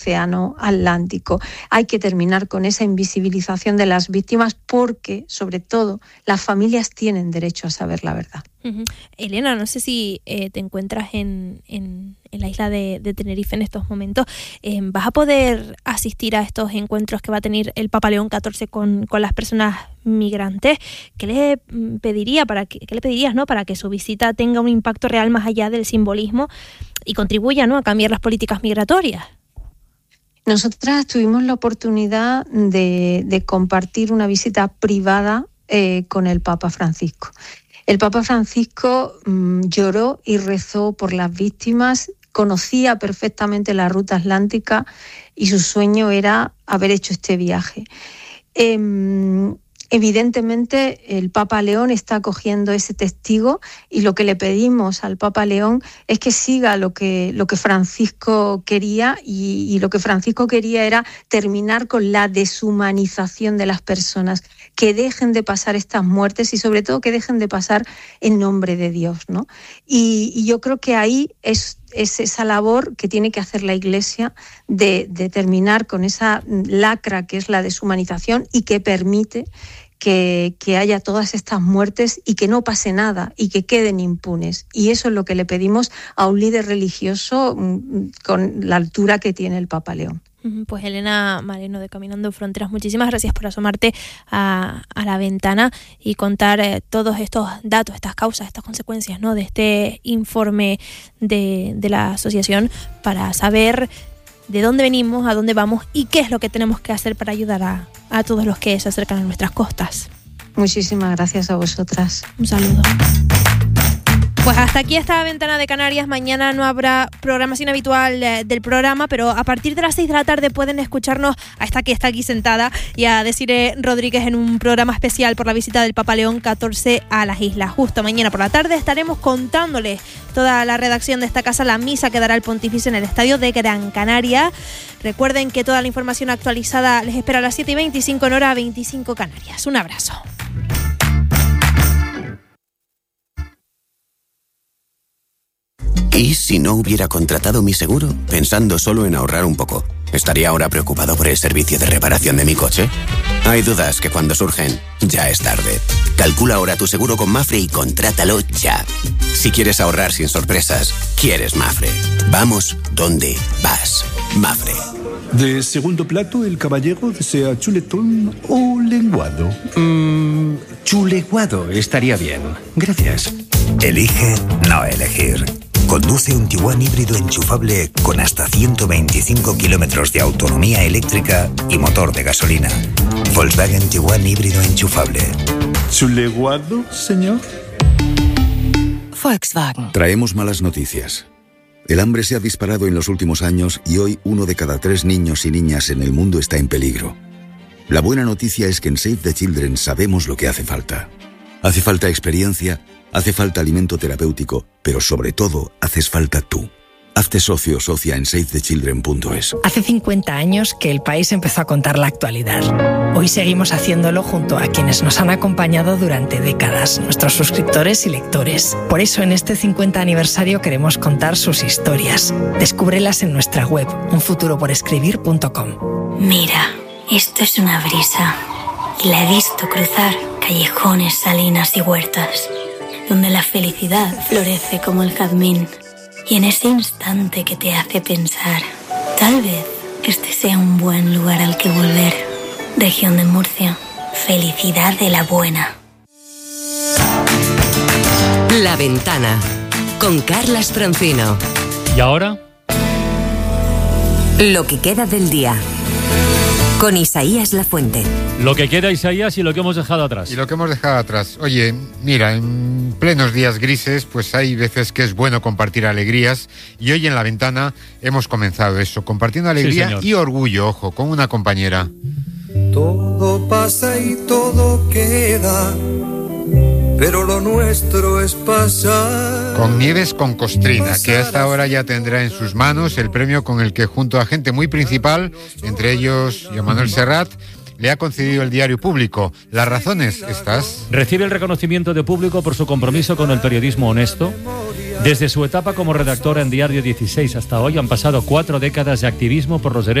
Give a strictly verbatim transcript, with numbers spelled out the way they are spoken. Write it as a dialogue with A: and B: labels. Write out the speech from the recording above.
A: Océano Atlántico. Hay que terminar con esa invisibilización de las víctimas porque, sobre todo, las familias tienen derecho a saber la verdad.
B: Uh-huh. Elena, no sé si eh, te encuentras en, en, en la isla de, de Tenerife en estos momentos. Eh, ¿Vas a poder asistir a estos encuentros que va a tener el Papa León catorce con, con las personas migrantes? ¿Qué le pediría para que, qué le pedirías, ¿no? para que su visita tenga un impacto real más allá del simbolismo y contribuya, ¿no? a cambiar las políticas migratorias?
A: Nosotras tuvimos la oportunidad de, de compartir una visita privada eh, con el Papa Francisco. El Papa Francisco mmm, lloró y rezó por las víctimas, conocía perfectamente la ruta atlántica y su sueño era haber hecho este viaje. Eh, Evidentemente, el Papa León está acogiendo ese testigo y lo que le pedimos al Papa León es que siga lo que, lo que Francisco quería y, y lo que Francisco quería era terminar con la deshumanización de las personas, que dejen de pasar estas muertes y sobre todo que dejen de pasar en nombre de Dios, ¿no? Y, y yo creo que ahí es es esa labor que tiene que hacer la Iglesia de, de terminar con esa lacra que es la deshumanización y que permite que, que haya todas estas muertes y que no pase nada y que queden impunes. Y eso es lo que le pedimos a un líder religioso con la altura que tiene el Papa León.
B: Pues Elena Maleno de Caminando Fronteras, muchísimas gracias por asomarte a, a la ventana y contar eh, todos estos datos, estas causas, estas consecuencias, ¿no? de este informe de, de la asociación para saber de dónde venimos, a dónde vamos y qué es lo que tenemos que hacer para ayudar a, a todos los que se acercan a nuestras costas.
A: Muchísimas gracias a vosotras.
B: Un saludo. Pues hasta aquí esta Ventana de Canarias. Mañana no habrá programación habitual eh, del programa, pero a partir de las seis de la tarde pueden escucharnos a esta que está aquí sentada y a Desiree Rodríguez en un programa especial por la visita del Papa León catorce a las islas. Justo mañana por la tarde estaremos contándoles toda la redacción de esta casa, la misa que dará el pontífice en el estadio de Gran Canaria. Recuerden que toda la información actualizada les espera a las siete y veinticinco en hora veinticinco Canarias. Un abrazo.
C: ¿Y si no hubiera contratado mi seguro, pensando solo en ahorrar un poco? ¿Estaría ahora preocupado por el servicio de reparación de mi coche? Hay dudas que cuando surgen, ya es tarde. Calcula ahora tu seguro con Mafre y contrátalo ya. Si quieres ahorrar sin sorpresas, quieres Mafre. Vamos donde vas. Mafre.
D: De segundo plato, el caballero desea chuletón o lenguado.
E: Mmm, chuleguado estaría bien. Gracias.
F: Elige no elegir. Conduce un Tiguan híbrido enchufable con hasta ciento veinticinco kilómetros de autonomía eléctrica y motor de gasolina. Volkswagen Tiguan híbrido enchufable.
D: ¿Chuleguado, señor?
G: Volkswagen.
H: Traemos malas noticias. El hambre se ha disparado en los últimos años y hoy uno de cada tres niños y niñas en el mundo está en peligro. La buena noticia es que en Save the Children sabemos lo que hace falta. Hace falta experiencia, hace falta alimento terapéutico, pero sobre todo haces falta tú. Hazte socio o socia en save the children punto es.
G: Hace cincuenta años que el país empezó a contar la actualidad. Hoy seguimos haciéndolo junto a quienes nos han acompañado durante décadas, nuestros suscriptores y lectores. Por eso en este cincuenta aniversario queremos contar sus historias. Descúbrelas en nuestra web, un futuro por escribir punto com.
I: Mira, esto es una brisa. Y la he visto cruzar callejones, salinas y huertas, donde la felicidad florece como el jazmín. Y en ese instante que te hace pensar, tal vez este sea un buen lugar al que volver. Región de Murcia, felicidad de la buena.
J: La Ventana, con Carlas Francino.
K: ¿Y ahora?
J: Lo que queda del día, con Isaías Lafuente.
K: Lo que queda, Isaías, y lo que hemos dejado atrás.
L: Y lo que hemos dejado atrás. Oye, mira, en plenos días grises, pues hay veces que es bueno compartir alegrías. Y hoy en La Ventana hemos comenzado eso, compartiendo alegría sí, y orgullo, ojo, con una compañera.
M: Todo pasa y todo queda, pero lo nuestro es pasar.
L: Con Nieves con Costrina, que hasta ahora ya tendrá en sus manos el premio con el que junto a gente muy principal, entre ellos Joan Manuel Serrat, le ha concedido el Diario Público. Las razones, estas.
K: Recibe el reconocimiento de Público por su compromiso con el periodismo honesto, Desde su etapa como redactora en Diario dieciséis hasta hoy han pasado cuatro décadas de activismo por los derechos